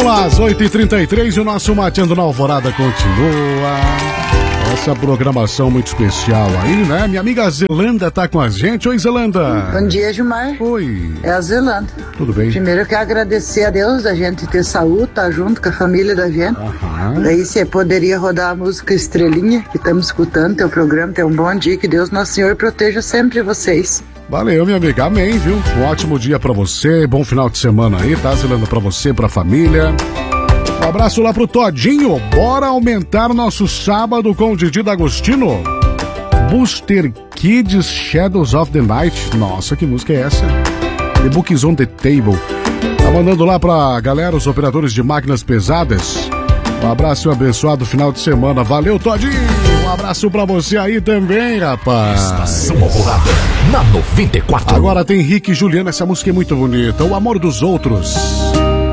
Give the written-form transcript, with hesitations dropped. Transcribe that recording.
às 8h33 e o nosso Mateando na Alvorada continua. Essa programação muito especial aí, né? Minha amiga Zelanda tá com a gente. Oi, Zelanda. Bom dia, Gilmar. Oi. É a Zelanda. Tudo bem? Primeiro eu quero agradecer a Deus da gente ter saúde, tá junto com a família da gente. Daí você poderia rodar a música Estrelinha, que estamos escutando teu programa. Tem um bom dia, que Deus Nosso Senhor proteja sempre vocês. Valeu, minha amiga. Amém, viu? Um ótimo dia pra você. Bom final de semana aí, tá, Zelanda? Pra você, pra família. Um abraço lá pro Todinho. Bora aumentar nosso sábado com o Didi D'Agostino. Booster Kids Shadows of the Night. Nossa, que música é essa? The Book is on the Table. Tá mandando lá pra galera, os operadores de máquinas pesadas. Um abraço e um abençoado final de semana. Valeu, Todinho. Um abraço pra você aí também, rapaz. Estação Alvorada, na 94. Agora tem Rick e Juliana. Essa música é muito bonita. O Amor dos Outros.